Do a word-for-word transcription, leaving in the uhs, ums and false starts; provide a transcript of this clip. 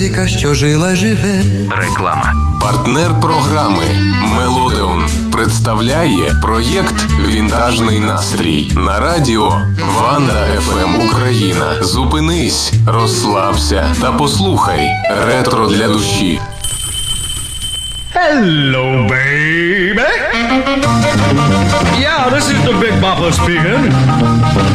Що жила живе. Реклама. Партнер програми Мелодеон представляє проєкт «Вінтажний настрій» на радіо Ванда еф ем Україна. Зупинись, розслабся та послухай ретро для душі. Hello, baby. Yeah, this is the Big Bopper speaking.